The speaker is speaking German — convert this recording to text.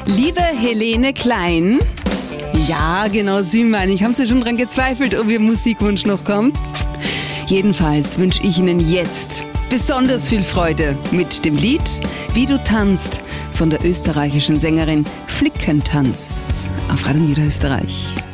Liebe Helene Klein, ja, genau, Sie meine ich. Haben Sie schon dran gezweifelt, ob Ihr Musikwunsch noch kommt? Jedenfalls wünsche ich Ihnen jetzt besonders viel Freude mit dem Lied Wie du tanzt von der österreichischen Sängerin Flickentanz auf Radio Niederösterreich.